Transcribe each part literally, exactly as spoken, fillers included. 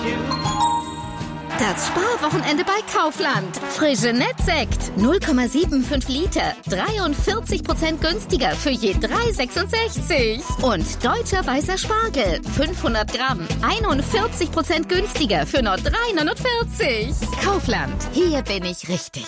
Das Sparwochenende bei Kaufland. Frische Nettsekt. null Komma fünfundsiebzig Liter. dreiundvierzig Prozent günstiger für je drei Euro sechsundsechzig. Und deutscher weißer Spargel. fünfhundert Gramm. einundvierzig Prozent günstiger für nur drei Euro neunundvierzig. Kaufland. Hier bin ich richtig.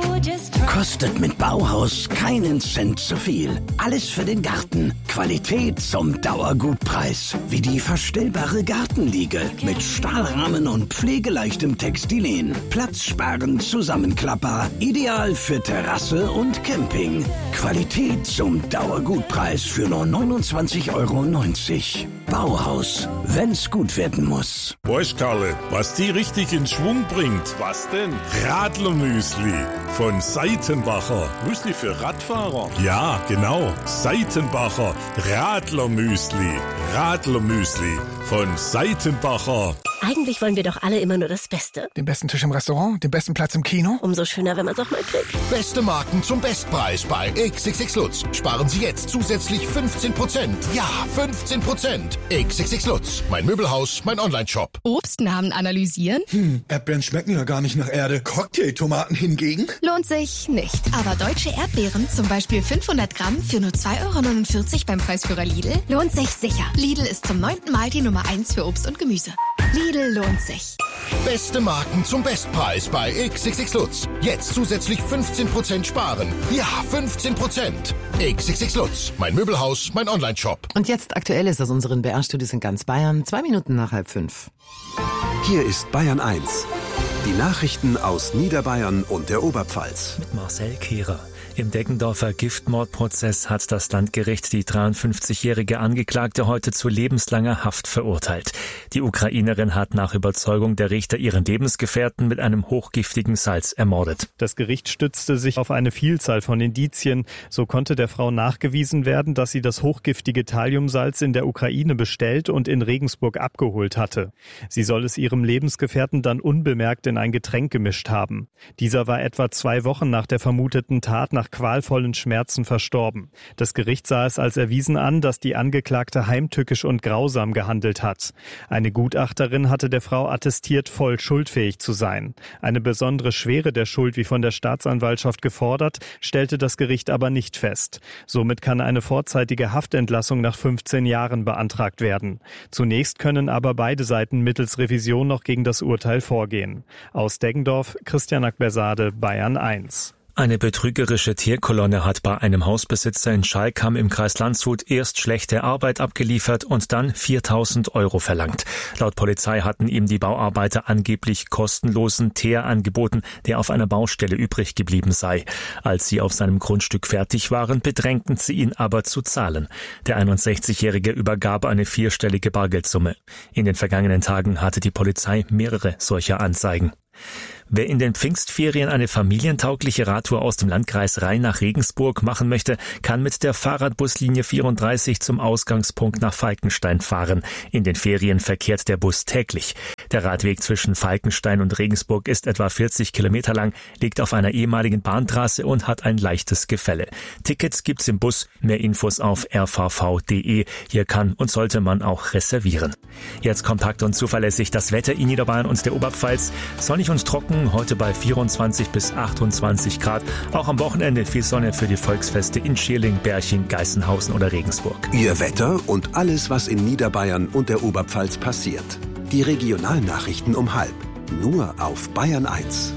Kostet mit Bauhaus keinen Cent zu viel. Alles für den Garten. Qualität zum Dauergutpreis. Wie die verstellbare Gartenliege. Mit Stahlrahmen und pflegeleichtem Textilien. Platzsparend zusammenklappbar. Ideal für Terrasse und Camping. Qualität zum Dauergutpreis für nur neunundzwanzig Euro neunzig. Bauhaus. Wenn's gut werden muss. Weißt, Karle, was die richtig in Schwung bringt? Was denn? Radlermüsli von Seitenbacher. Müsli für Radfahrer? Ja, genau. Seitenbacher Radlermüsli. Radlermüsli von Seitenbacher. Eigentlich wollen wir doch alle immer nur das Beste. Den besten Tisch im Restaurant, den besten Platz im Kino. Umso schöner, wenn man es auch mal kriegt. Beste Marken zum Bestpreis bei X X X Lutz. Sparen Sie jetzt zusätzlich fünfzehn Prozent. Ja, fünfzehn Prozent. X X X Lutz. Mein Möbelhaus, mein Online-Shop. Obstnamen analysieren? Hm, Erdbeeren schmecken ja gar nicht nach Erde. Cocktailtomaten hingegen? Lohnt sich nicht. Aber deutsche Erdbeeren, zum Beispiel fünfhundert Gramm für nur zwei Euro neunundvierzig beim Preisführer Lidl, lohnt sich sicher. Lidl ist zum neunten Mal die Nummer eins für Obst und Gemüse. Lidl lohnt sich. Beste Marken zum Bestpreis bei X X X Lutz. Jetzt zusätzlich fünfzehn Prozent sparen. Ja, fünfzehn Prozent. X X X Lutz. Mein Möbelhaus, mein Online-Shop. Und jetzt aktuell ist aus unseren B R-Studios in ganz Bayern. Zwei Minuten nach halb fünf. Hier ist Bayern eins. Die Nachrichten aus Niederbayern und der Oberpfalz. Mit Marcel Kehrer. Im Deggendorfer Giftmordprozess hat das Landgericht die dreiundfünfzigjährige Angeklagte heute zu lebenslanger Haft verurteilt. Die Ukrainerin hat nach Überzeugung der Richter ihren Lebensgefährten mit einem hochgiftigen Salz ermordet. Das Gericht stützte sich auf eine Vielzahl von Indizien. So konnte der Frau nachgewiesen werden, dass sie das hochgiftige Thalliumsalz in der Ukraine bestellt und in Regensburg abgeholt hatte. Sie soll es ihrem Lebensgefährten dann unbemerkt in ein Getränk gemischt haben. Dieser war etwa zwei Wochen nach der vermuteten Tat nach qualvollen Schmerzen verstorben. Das Gericht sah es als erwiesen an, dass die Angeklagte heimtückisch und grausam gehandelt hat. Eine Gutachterin hatte der Frau attestiert, voll schuldfähig zu sein. Eine besondere Schwere der Schuld, wie von der Staatsanwaltschaft gefordert, stellte das Gericht aber nicht fest. Somit kann eine vorzeitige Haftentlassung nach fünfzehn Jahren beantragt werden. Zunächst können aber beide Seiten mittels Revision noch gegen das Urteil vorgehen. Aus Deggendorf, Christian Ackbersade, Bayern eins. Eine betrügerische Tierkolonne hat bei einem Hausbesitzer in Schalkam im Kreis Landshut erst schlechte Arbeit abgeliefert und dann viertausend Euro verlangt. Laut Polizei hatten ihm die Bauarbeiter angeblich kostenlosen Teer angeboten, der auf einer Baustelle übrig geblieben sei. Als sie auf seinem Grundstück fertig waren, bedrängten sie ihn aber zu zahlen. Der einundsechzigjährige übergab eine vierstellige Bargeldsumme. In den vergangenen Tagen hatte die Polizei mehrere solcher Anzeigen. Wer in den Pfingstferien eine familientaugliche Radtour aus dem Landkreis Rhein nach Regensburg machen möchte, kann mit der Fahrradbuslinie vierunddreißig zum Ausgangspunkt nach Falkenstein fahren. In den Ferien verkehrt der Bus täglich. Der Radweg zwischen Falkenstein und Regensburg ist etwa vierzig Kilometer lang, liegt auf einer ehemaligen Bahntrasse und hat ein leichtes Gefälle. Tickets gibt's im Bus, mehr Infos auf r v v punkt d e. Hier kann und sollte man auch reservieren. Jetzt kompakt und zuverlässig das Wetter in Niederbayern und der Oberpfalz. Sonnig und trocken, heute bei vierundzwanzig bis achtundzwanzig Grad. Auch am Wochenende viel Sonne für die Volksfeste in Schierling, Berching, Geißenhausen oder Regensburg. Ihr Wetter und alles, was in Niederbayern und der Oberpfalz passiert. Die Regionalnachrichten um halb. Nur auf Bayern eins.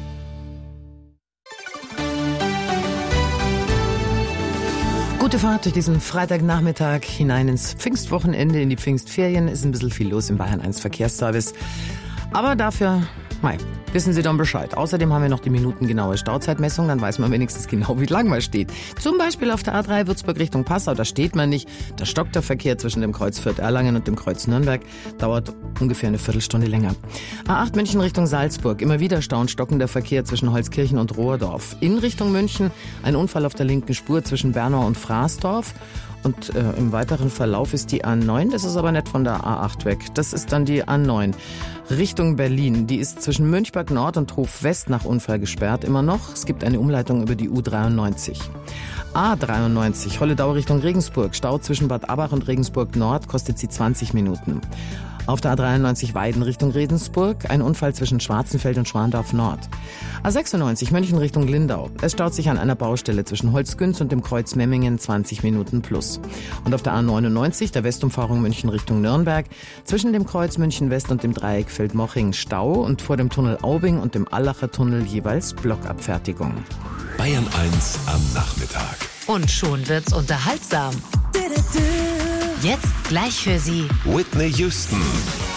Gute Fahrt durch diesen Freitagnachmittag hinein ins Pfingstwochenende, in die Pfingstferien. Ist ein bisschen viel los im Bayern eins Verkehrsservice. Aber dafür, mei, wissen Sie dann Bescheid. Außerdem haben wir noch die minutengenaue Stauzeitmessung, dann weiß man wenigstens genau, wie lang man steht. Zum Beispiel auf der A drei Würzburg Richtung Passau, da steht man nicht. Da stockt der Verkehr zwischen dem Kreuz Fürth-Erlangen und dem Kreuz Nürnberg. Dauert ungefähr eine Viertelstunde länger. A acht München Richtung Salzburg, immer wieder stauend stockender Verkehr zwischen Holzkirchen und Rohrdorf. In Richtung München ein Unfall auf der linken Spur zwischen Bernau und Fraßdorf. Und äh, im weiteren Verlauf ist die A neun, das ist aber nicht von der A acht weg. Das ist dann die A neun Richtung Berlin. Die ist zwischen Münchberg Nord und Hof West nach Unfall gesperrt immer noch. Es gibt eine Umleitung über die U dreiundneunzig. A dreiundneunzig, Holledau Richtung Regensburg. Stau zwischen Bad Abbach und Regensburg Nord kostet sie zwanzig Minuten. Auf der A dreiundneunzig Weiden Richtung Regensburg ein Unfall zwischen Schwarzenfeld und Schwandorf Nord. A sechsundneunzig München Richtung Lindau. Es staut sich an einer Baustelle zwischen Holzgünz und dem Kreuz Memmingen zwanzig Minuten plus. Und auf der A neunundneunzig der Westumfahrung München Richtung Nürnberg zwischen dem Kreuz München West und dem Dreieck Feldmoching Stau und vor dem Tunnel Aubing und dem Allacher Tunnel jeweils Blockabfertigung. Bayern eins am Nachmittag. Und schon wird's unterhaltsam. Jetzt gleich für Sie Whitney Houston.